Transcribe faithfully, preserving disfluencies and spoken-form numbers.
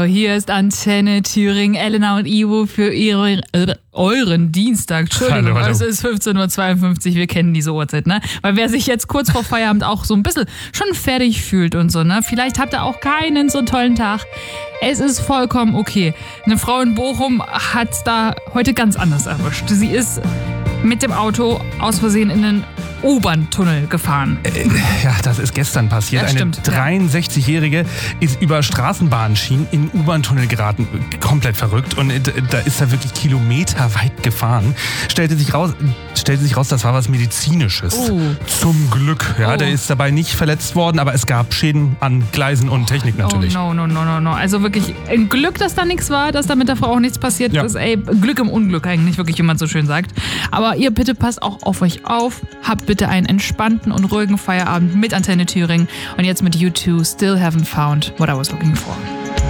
Hier ist Antenne Thüringen, Elena und Ivo für ihre, äh, euren Dienstag. Entschuldigung, hallo, hallo. Es ist fünfzehn Uhr zweiundfünfzig, wir kennen diese Uhrzeit, ne? Weil wer sich jetzt kurz vor Feierabend auch so ein bisschen schon fertig fühlt und so, ne? Vielleicht habt ihr auch keinen so tollen Tag. Es ist vollkommen okay. Eine Frau in Bochum hat's da heute ganz anders erwischt. Sie ist mit dem Auto aus Versehen in den U-Bahn-Tunnel gefahren. Äh, ja, das ist gestern passiert. Ja, Eine stimmt, dreiundsechzigjährige ist über Straßenbahnschienen in U-Bahn-Tunnel geraten. Komplett verrückt. Und da ist er wirklich kilometerweit gefahren. Stellte sich raus, stellte sich raus, das war was Medizinisches. Oh. Zum Glück. Ja, Oh. der ist dabei nicht verletzt worden, aber es gab Schäden an Gleisen und Technik natürlich. Oh, no, no, no, no, no. Also wirklich ein Glück, dass da nichts war, dass da mit der Frau auch nichts passiert Ja. ist. Ey, Glück im Unglück eigentlich, wirklich, wie man so schön sagt. Aber ihr bitte passt auch auf euch auf. Habt bitte einen entspannten und ruhigen Feierabend mit Antenne Thüringen. Und jetzt mit U zwei, Still Haven't Found What I Was Looking For.